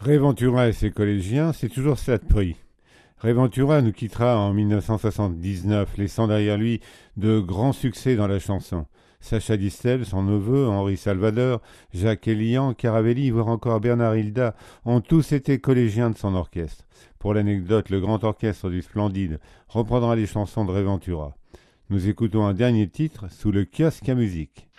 Ray Ventura et ses collégiens, c'est toujours cela de prix. Ray Ventura nous quittera en 1979, laissant derrière lui de grands succès dans la chanson. Sacha Distel, son neveu, Henri Salvador, Jacques Elian, Caravelli, voire encore Bernard Hilda, ont tous été collégiens de son orchestre. Pour l'anecdote, le grand orchestre du Splendide reprendra les chansons de Ray Ventura. Nous écoutons un dernier titre sous le kiosque à musique.